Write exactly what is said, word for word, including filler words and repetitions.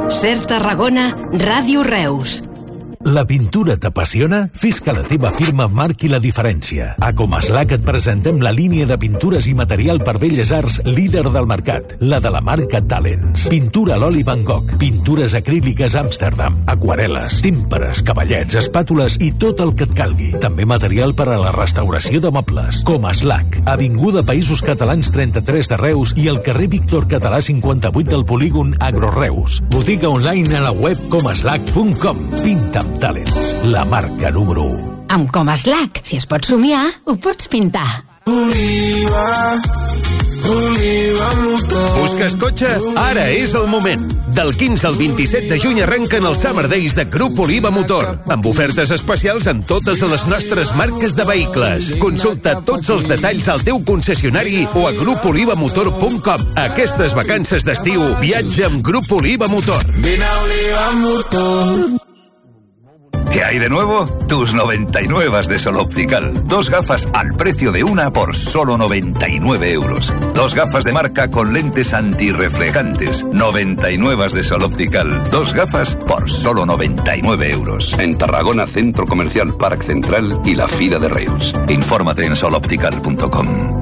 Ser Tarragona, Ràdio Reus. La pintura t'apassiona? Fes que la teva firma marqui la diferència. A Comaslac et presentem la línia de pintures i material per belles arts líder del mercat, la de la marca Talents. Pintura a l'oli Van Gogh, pintures acríliques Amsterdam, aquarel·les, tímpares, cavallets, espàtules i tot el que et calgui. També material per a la restauració de mobles. Comaslac, avinguda Països Catalans trenta-tres de Reus i al carrer Víctor Català cinquanta-vuit del polígon Agroreus. Botiga online a la web comaslac punt com. Pinta amb Talents, la marca número u. Amb Comaslac, si es pot somiar, ho pots pintar. Oliva, Oliva Motor. Busques cotxe? Ara és el moment. Del quinze al vint-i-set de juny arrenquen els Summer Days de Grup Oliva Motor, amb ofertes especials en totes les nostres marques de vehicles. Consulta tots els detalls al teu concessionari o a grup oliva motor punt com. Aquestes vacances d'estiu, viatja amb Grup Oliva Motor. Vine a Oliva Motor. ¿Qué hay de nuevo? Tus noventa y nueve de Sol Optical. Dos gafas al precio de una por solo noventa y nueve euros. Dos gafas de marca con lentes antirreflejantes. noventa y nueve de Sol Optical. Dos gafas por solo noventa y nueve euros. En Tarragona, Centro Comercial Parc Central y la Fira de Reus. Infórmate en sol optical punto com.